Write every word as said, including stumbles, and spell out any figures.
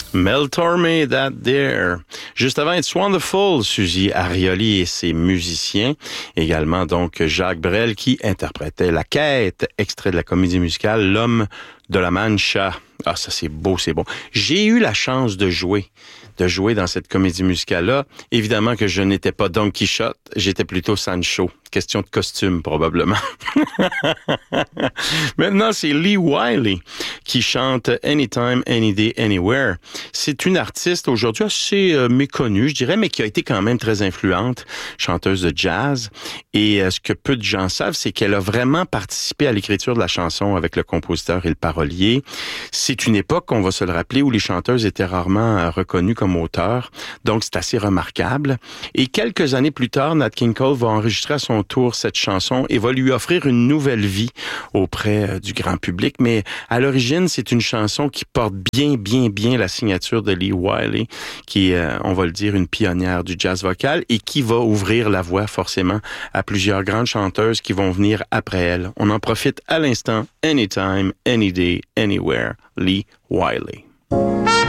Mel Torme, That There. Juste avant, It's Wonderful, Suzy Arioli et ses musiciens. Également, donc, Jacques Brel qui interprétait La Quête, extrait de la comédie musicale L'Homme de la Mancha. Ah, ça, c'est beau, c'est bon. J'ai eu la chance de jouer, de jouer dans cette comédie musicale-là. Évidemment que je n'étais pas Don Quichotte, j'étais plutôt Sancho. Question de costume, probablement. Maintenant, c'est Lee Wiley qui chante Anytime, Any Day, Anywhere. C'est une artiste aujourd'hui assez euh, méconnue, je dirais, mais qui a été quand même très influente, chanteuse de jazz. Et euh, ce que peu de gens savent, c'est qu'elle a vraiment participé à l'écriture de la chanson avec le compositeur et le parolier. C'est une époque, on va se le rappeler, où les chanteuses étaient rarement euh, reconnues comme auteurs. Donc, c'est assez remarquable. Et quelques années plus tard, Nat King Cole va enregistrer à son tour cette chanson et va lui offrir une nouvelle vie auprès du grand public. Mais à l'origine, c'est une chanson qui porte bien, bien, bien la signature de Lee Wiley, qui est, on va le dire, une pionnière du jazz vocal et qui va ouvrir la voie forcément à plusieurs grandes chanteuses qui vont venir après elle. On en profite à l'instant. Anytime, Any Day, Anywhere, Lee Wiley.